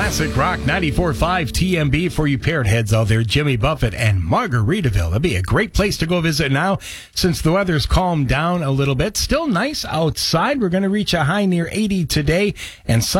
Classic Rock 94.5 TMB for you parrot heads out there. Jimmy Buffett and Margaritaville. That'd be a great place to go visit now since the weather's calmed down a little bit. Still nice outside. We're going to reach a high near 80 today and